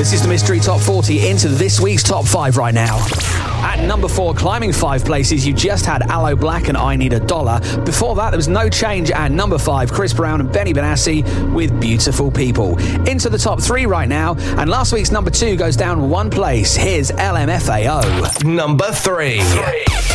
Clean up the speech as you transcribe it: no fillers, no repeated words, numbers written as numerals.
This is the Mystery Top 40 into this week's Top 5 right now. At number 4, climbing 5 places, you just had Aloe Black and I Need a Dollar. Before that, there was no change at number 5, Chris Brown and Benny Benassi with Beautiful People. Into the top 3 right now, and last week's number 2 goes down 1 place. Here's LMFAO. Number 3.